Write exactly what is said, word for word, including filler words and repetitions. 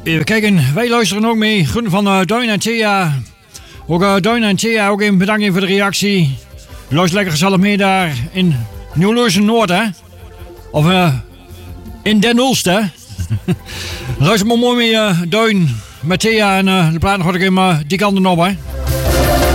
Even kijken, wij luisteren ook mee. Groen van uh, Duin en Thea. Ook uh, Duin en Thea, ook even bedankt voor de reactie. Luister lekker gezellig mee daar in Nieuw-Leusen Noord, hè? Of uh, in Den Hulst, hè? Luister maar mooi mee, uh, Duin met Thea en uh, de plaat gaat ik hem uh, die kanten op, hè?